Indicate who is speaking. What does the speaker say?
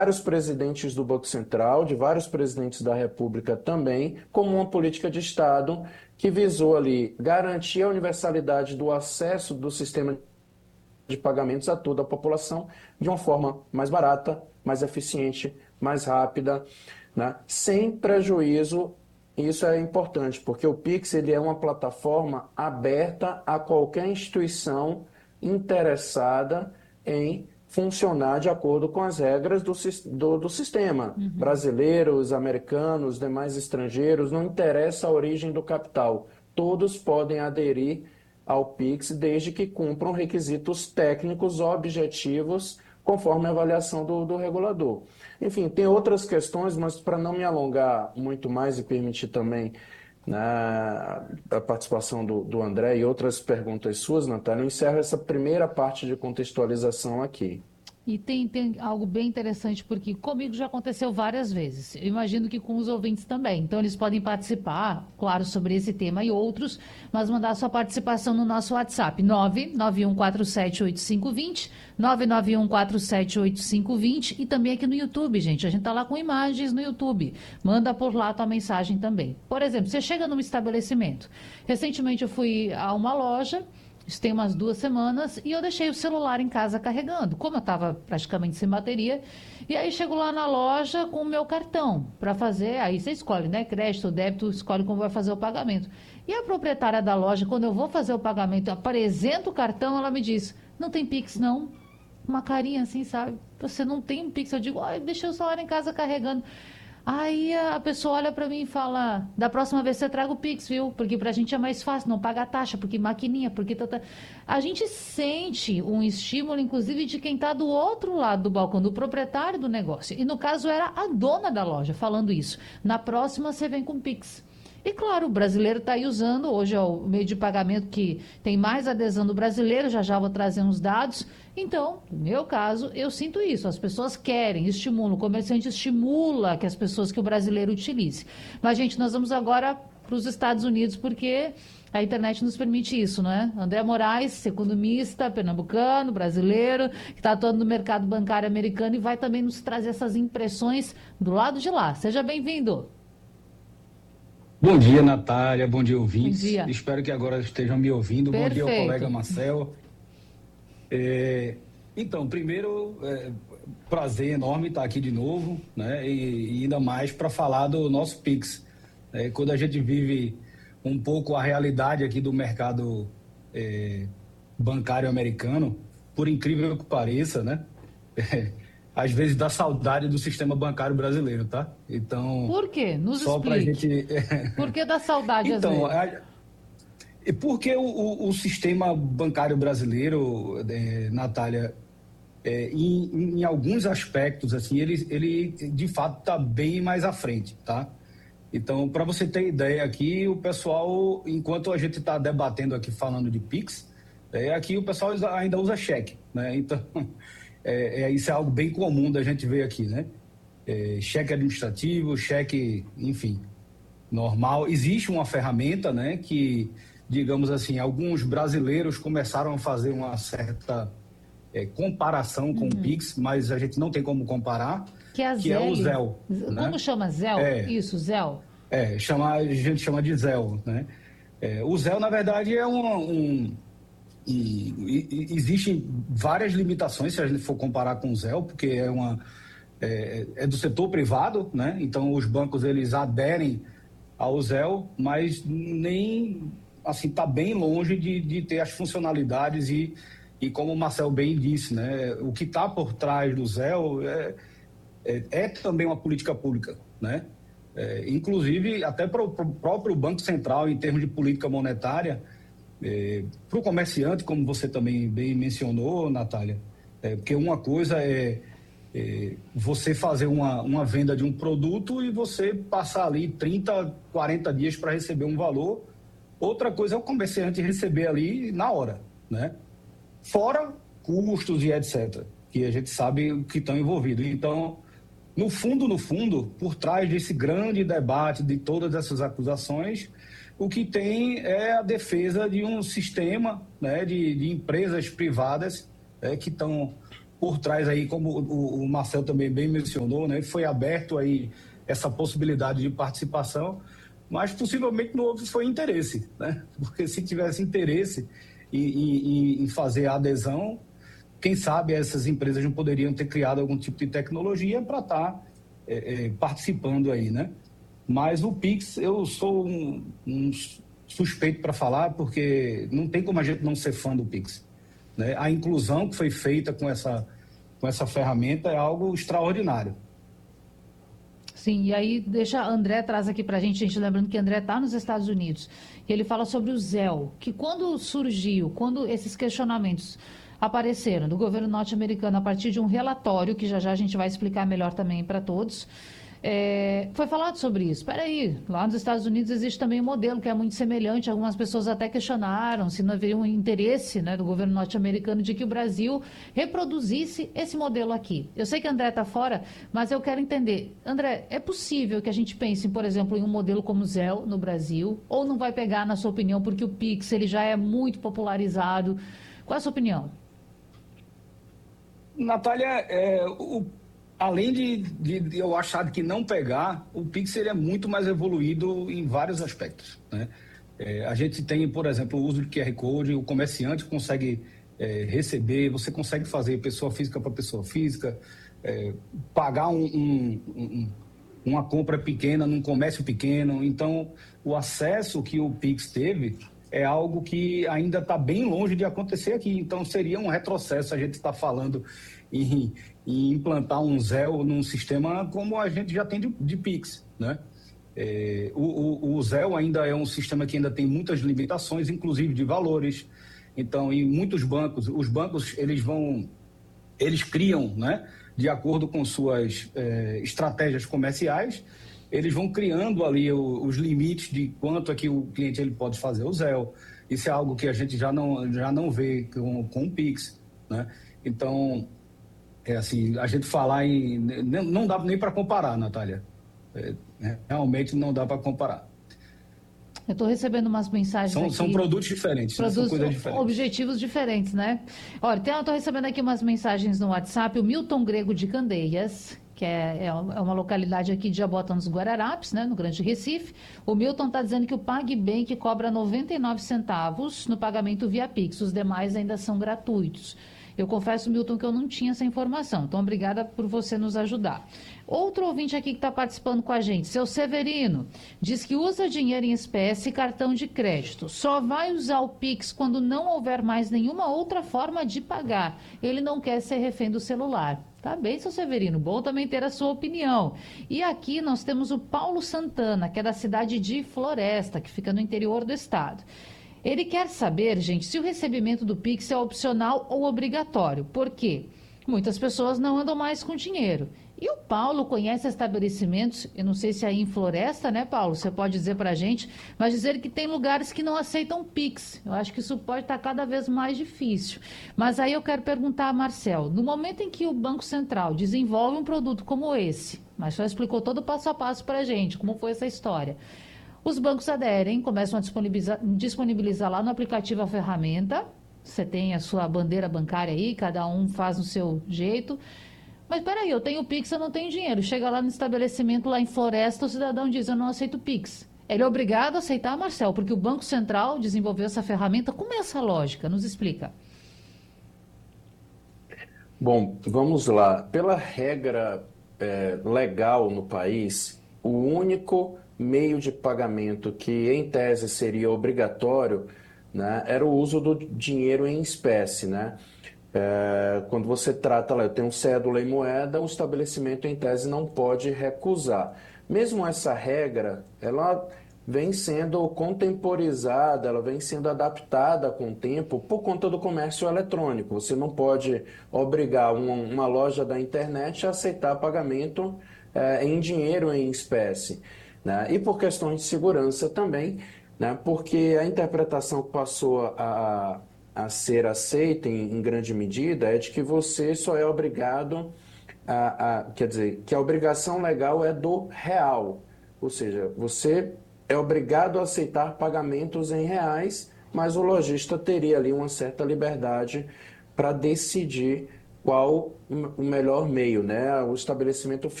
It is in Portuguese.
Speaker 1: vários presidentes do Banco Central, de vários presidentes da República também, como uma política de Estado que visou ali garantir a universalidade do acesso do sistema de pagamentos a toda a população de uma forma mais barata, mais eficiente, mais rápida, né? Sem prejuízo. Isso é importante, porque o Pix ele é uma plataforma aberta a qualquer instituição interessada em funcionar de acordo com as regras do sistema. Brasileiros, americanos, demais estrangeiros, não interessa a origem do capital. Todos podem aderir ao Pix desde que cumpram requisitos técnicos objetivos conforme a avaliação do regulador. Enfim, tem outras questões, mas para não me alongar muito mais e permitir também, né, a participação do André e outras perguntas suas, Natália, eu encerro essa primeira parte de contextualização aqui.
Speaker 2: E tem algo bem interessante, porque comigo já aconteceu várias vezes. Eu imagino que com os ouvintes também. Então, eles podem participar, claro, sobre esse tema e outros, mas mandar sua participação no nosso WhatsApp, 991478520, 991478520, e também aqui no YouTube, gente. A gente está lá com imagens no YouTube. Manda por lá a tua mensagem também. Por exemplo, você chega num estabelecimento. Recentemente eu fui a uma loja. Isso tem umas 2 semanas, e eu deixei o celular em casa carregando, como eu estava praticamente sem bateria. E aí chego lá na loja com o meu cartão para fazer, aí você escolhe, né? Crédito, débito, escolhe como vai fazer o pagamento. E a proprietária da loja, quando eu vou fazer o pagamento, apresento o cartão, ela me diz: não tem Pix, não. Uma carinha assim, sabe? Você não tem um Pix. Eu digo: ai, deixei o celular em casa carregando. Aí a pessoa olha para mim e fala: da próxima vez você traga o Pix, viu? Porque pra gente é mais fácil, não paga taxa, porque maquininha, porque... A gente sente um estímulo, inclusive, de quem está do outro lado do balcão, do proprietário do negócio. E no caso era a dona da loja falando isso. Na próxima você vem com Pix. E claro, o brasileiro está aí usando, hoje é o meio de pagamento que tem mais adesão do brasileiro, já já vou trazer uns dados. Então, no meu caso, eu sinto isso, as pessoas querem, estimulam, o comerciante estimula que as pessoas, que o brasileiro utilize. Mas, gente, nós vamos agora para os Estados Unidos, porque a internet nos permite isso, não é? André Moraes, economista, pernambucano, brasileiro, que está atuando no mercado bancário americano e vai também nos trazer essas impressões do lado de lá. Seja bem-vindo.
Speaker 3: Bom dia, Natália. Bom dia,
Speaker 2: Bom
Speaker 3: ouvintes.
Speaker 2: dia.
Speaker 3: Espero que agora estejam me ouvindo. Bom dia ao
Speaker 2: Perfeito.
Speaker 3: colega Marcel. Então, primeiro, prazer enorme estar aqui de novo, né? E ainda mais para falar do nosso Pix. Quando a gente vive um pouco a realidade aqui do mercado bancário americano, por incrível que pareça, né? Às vezes dá saudade do sistema bancário brasileiro, tá? Então,
Speaker 2: Por quê? Nos
Speaker 3: só para a
Speaker 2: explique.
Speaker 3: gente.
Speaker 2: Por que dá saudade às
Speaker 3: Então,
Speaker 2: vezes?
Speaker 3: porque o sistema bancário brasileiro, Natália, em alguns aspectos, assim, ele de fato está bem mais à frente, tá? Então, para você ter ideia aqui, o pessoal, enquanto a gente está debatendo aqui, falando de Pix, aqui o pessoal ainda usa cheque, né? Então, isso é algo bem comum da gente ver aqui, né? Cheque administrativo, cheque, enfim, normal. Existe uma ferramenta, né, que, digamos assim, alguns brasileiros começaram a fazer uma certa comparação com o Pix, mas a gente não tem como comparar,
Speaker 2: Que é a
Speaker 3: que é o
Speaker 2: Zelle.
Speaker 3: Zelle,
Speaker 2: Como
Speaker 3: né?
Speaker 2: chama? Zelle?
Speaker 3: É,
Speaker 2: Isso, Zelle.
Speaker 3: a gente chama de Zelle, né? O Zelle, na verdade, é existem várias limitações se a gente for comparar com o Zelle, porque é do setor privado, né? Então os bancos eles aderem ao Zelle, mas nem assim está bem longe de ter as funcionalidades e como o Marcel bem disse, né? O que está por trás do Zelle é também uma política pública, né? Inclusive até para o próprio Banco Central em termos de política monetária. Para o comerciante, como você também bem mencionou, Natália, porque uma coisa é você fazer uma venda de um produto e você passar ali 30, 40 dias para receber um valor. Outra coisa é o comerciante receber ali na hora, né? Fora custos e etc., que a gente sabe o que estão envolvidos. Então, no fundo, por trás desse grande debate de todas essas acusações, o que tem é a defesa de um sistema, né, de empresas privadas que estão por trás aí, como o Marcel também bem mencionou, né, foi aberto aí essa possibilidade de participação, mas possivelmente não houve foi interesse, né? Porque se tivesse interesse em fazer a adesão, quem sabe essas empresas não poderiam ter criado algum tipo de tecnologia para estar participando aí, né? Mas o Pix, eu sou um suspeito para falar, porque não tem como a gente não ser fã do Pix, né? A inclusão que foi feita com essa ferramenta é algo extraordinário.
Speaker 2: Sim, e aí deixa André traz aqui para a gente lembrando que André está nos Estados Unidos, e ele fala sobre o Zelle, que quando surgiu, quando esses questionamentos apareceram do governo norte-americano a partir de um relatório, que já já a gente vai explicar melhor também para todos, foi falado sobre isso. Espera aí, lá nos Estados Unidos existe também um modelo que é muito semelhante. Algumas pessoas até questionaram se não haveria um interesse, né, do governo norte-americano de que o Brasil reproduzisse esse modelo aqui. Eu sei que André está fora, mas eu quero entender. André, é possível que a gente pense, por exemplo, em um modelo como o Zelle no Brasil? Ou não vai pegar, na sua opinião, porque o Pix ele já é muito popularizado? Qual é a sua opinião?
Speaker 3: Natália, além de eu achar que não pegar, o Pix ele é muito mais evoluído em vários aspectos, né? A gente tem, por exemplo, o uso de QR Code, o comerciante consegue receber, você consegue fazer pessoa física para pessoa física, pagar uma compra pequena num comércio pequeno. Então, o acesso que o Pix teve é algo que ainda está bem longe de acontecer aqui. Então, seria um retrocesso a gente estar falando em implantar um Zelle num sistema como a gente já tem de Pix, né? O Zelle ainda é um sistema que ainda tem muitas limitações, inclusive de valores. Então, em muitos bancos, os bancos eles criam, né, de acordo com suas estratégias comerciais, eles vão criando ali os limites de quanto é que o cliente ele pode fazer o Zelle. Isso é algo que a gente já não vê com o Pix, né? Então, assim, a gente falar em... Não dá nem para comparar, Natália. Realmente não dá para comparar.
Speaker 2: Eu estou recebendo umas mensagens aqui.
Speaker 3: São produtos diferentes,
Speaker 2: produtos,
Speaker 3: né? São coisas diferentes.
Speaker 2: Objetivos diferentes, né? Olha, eu estou recebendo aqui umas mensagens no WhatsApp. O Milton Grego de Candeias, que é uma localidade aqui de Jabotão dos Guararapes, né, no Grande Recife. O Milton está dizendo que o PagBank cobra 99 centavos no pagamento via Pix. Os demais ainda são gratuitos. Eu confesso, Milton, que eu não tinha essa informação. Então, obrigada por você nos ajudar. Outro ouvinte aqui que está participando com a gente, seu Severino, diz que usa dinheiro em espécie e cartão de crédito. Só vai usar o Pix quando não houver mais nenhuma outra forma de pagar. Ele não quer ser refém do celular. Tá bem, seu Severino, bom também ter a sua opinião. E aqui nós temos o Paulo Santana, que é da cidade de Floresta, que fica no interior do estado. Ele quer saber, gente, se o recebimento do Pix é opcional ou obrigatório. Por quê? Muitas pessoas não andam mais com dinheiro. E o Paulo conhece estabelecimentos, eu não sei se é aí em Floresta, né, Paulo? Você pode dizer para a gente, mas dizer que tem lugares que não aceitam Pix. Eu acho que isso pode estar cada vez mais difícil. Mas aí eu quero perguntar a Marcel, no momento em que o Banco Central desenvolve um produto como esse, mas só explicou todo o passo a passo para a gente, como foi essa história. Os bancos aderem, começam a disponibilizar lá no aplicativo a ferramenta. Você tem a sua bandeira bancária aí, cada um faz no seu jeito. Mas peraí, eu tenho Pix, eu não tenho dinheiro. Chega lá no estabelecimento, lá em Floresta, o cidadão diz, eu não aceito Pix. Ele é obrigado a aceitar, Marcel, porque o Banco Central desenvolveu essa ferramenta. Como é essa lógica? Nos explica.
Speaker 1: Bom, vamos lá. Pela regra legal no país, o único meio de pagamento que, em tese, seria obrigatório, né, era o uso do dinheiro em espécie, né? Quando você trata lá, eu tenho cédula e moeda, o estabelecimento, em tese, não pode recusar. Mesmo essa regra, ela vem sendo contemporizada, ela vem sendo adaptada com o tempo por conta do comércio eletrônico. Você não pode obrigar uma loja da internet a aceitar pagamento em dinheiro em espécie, né? E por questões de segurança também, né? Porque a interpretação que passou a ser aceita em grande medida é de que você só é obrigado quer dizer, que a obrigação legal é do real, ou seja, você é obrigado a aceitar pagamentos em reais, mas o lojista teria ali uma certa liberdade para decidir qual o melhor meio, né? O estabelecimento